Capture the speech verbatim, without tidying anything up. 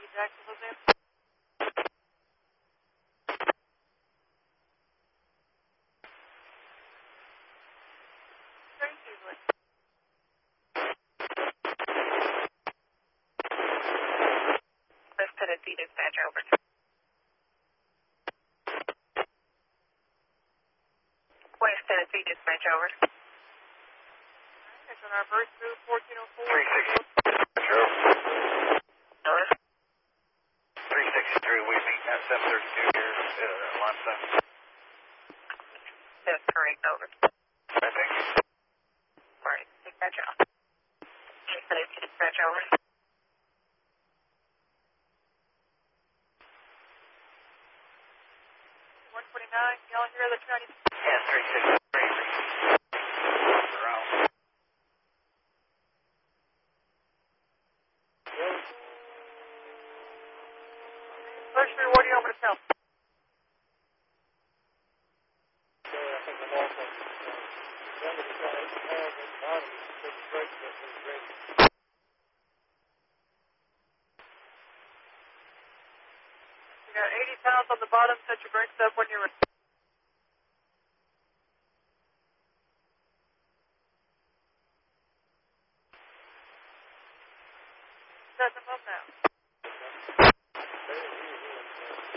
Jacksonville, Sam. Very easily. West Tennessee dispatch over. West Tennessee dispatch over. It's on our first move, fourteen oh four. three sixty. True. North. three sixty-three, we meet at seven thirty-two here, uh, limestone. That's correct, over. I think. Alright, dispatch off. West Tennessee dispatch over. one twenty-nine, y'all hear the county? Yeah, three sixty-three. Around. Push me, what do you want me to tell? You got eighty pounds on the bottom, set your brakes up when you're ready. Set them up now.